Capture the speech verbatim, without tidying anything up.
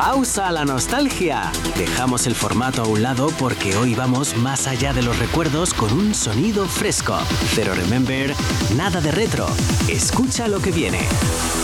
Pausa a la nostalgia. Dejamos el formato a un lado porque hoy vamos más allá de los recuerdos con un sonido fresco. Pero remember, nada de retro. Escucha lo que viene.